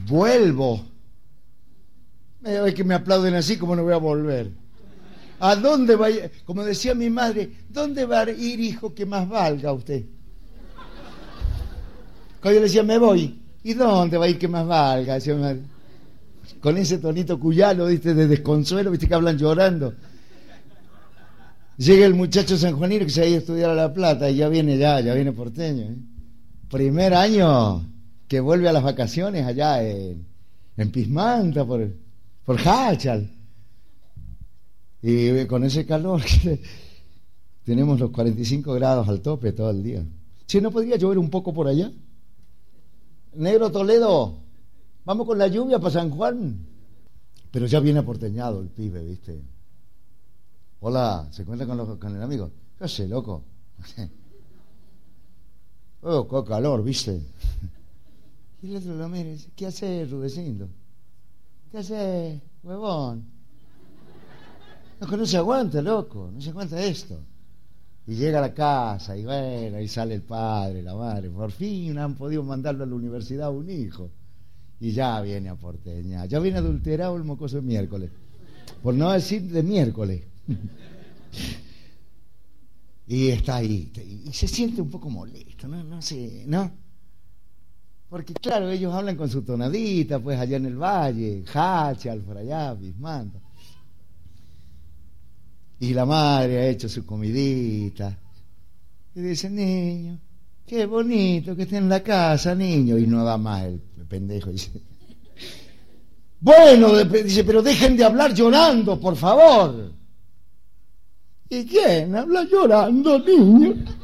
Vuelvo. Es que me aplauden así, como no voy a volver. ¿A dónde va a ir? Como decía mi madre, ¿dónde va a ir, hijo, que más valga usted? Cuando yo le decía, me voy. ¿Y dónde va a ir que más valga? Decía mi madre. Con ese tonito cuyano, ¿viste? De desconsuelo, ¿viste? Que hablan llorando. Llega el muchacho sanjuanino que se ha ido a estudiar a La Plata y ya viene porteño. Primer año que vuelve a las vacaciones allá en Pismanta, por Hachal. Y con ese calor que tenemos los 45 grados al tope todo el día. Che, ¿no podría llover un poco por allá? Negro Toledo, vamos con la lluvia para San Juan. Pero ya viene aporteñado el pibe, ¿viste? Hola, ¿se encuentra con el amigo? ¿Qué hace, loco? Oh, qué calor, ¿viste? Y el otro lo mira y dice, ¿qué hace, Rudecindo? ¿Qué hace, huevón? No, que no se aguanta, loco, no se aguanta esto. Y llega a la casa, y bueno, ahí sale el padre, la madre. Por fin han podido mandarlo a la universidad a un hijo. Y ya viene a porteña. Ya viene adulterado el mocoso de miércoles. Por no decir de miércoles. Y está ahí. Y se siente un poco molesto, ¿no? No sé, ¿no? Porque claro, ellos hablan con su tonadita, pues allá en el valle, Hachal, por allá, Bismanta. Y la madre ha hecho su comidita. Y dice, niño, qué bonito que esté en la casa, niño. Y no da más el pendejo. Dice, bueno, dice, pero dejen de hablar llorando, por favor. ¿Y quién habla llorando, niño?